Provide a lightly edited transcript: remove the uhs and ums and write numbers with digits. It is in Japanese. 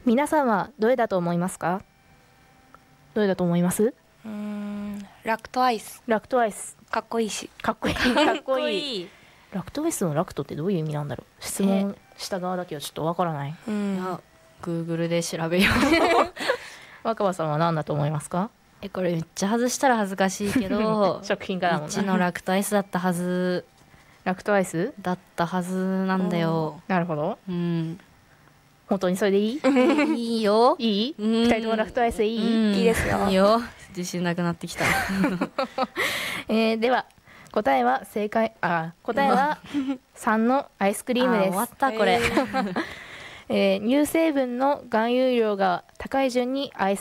皆さんはどれだと思いますか？どれだと思います？ ラクトアイス。 ラクトアイス。 かっこいいし。 かっこいい。かっこいい。ラクトアイスのラクトってどういう意味なんだろう。質問した側だけどちょっとわからない。 Google で調べよう。若葉さんは何だと思いますか？ これめっちゃ外したら恥ずかしいけど食品からも 1のラクトアイスだったはず。 ラクトアイスだったはずなんだよ。 なるほど。本当にそれでいい？ いいよ。 いい？2人ともラクトアイスでいい？ いいですよ。 いいよ。自信なくなってきた。 では答えは3のアイスクリームです。 終わったこれ。 乳成分の含有量が高い順にアイス